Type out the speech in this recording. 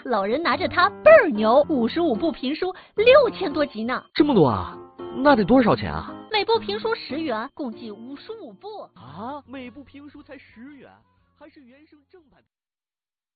老人拿着它倍儿牛，55部评书6000多集呢。 这么多啊？那得多少钱啊？ 每部评书10元，共计55部。 啊，每部评书才10元，还是原声正版。